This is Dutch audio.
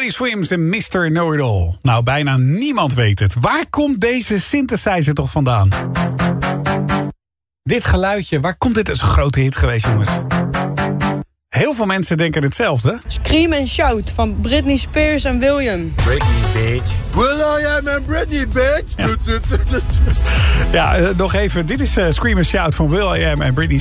Teddy Swims en Mr. Know-It-All. Nou, bijna niemand weet het. Waar komt deze synthesizer toch vandaan? Dit geluidje, waar komt dit? Het is een grote hit geweest, jongens. Heel veel mensen denken hetzelfde. Scream and Shout van Britney Spears en William. Britney, bitch. Will.i.am en Britney, bitch. Ja, nog even. Dit is Scream and Shout van Will.i.am en Britney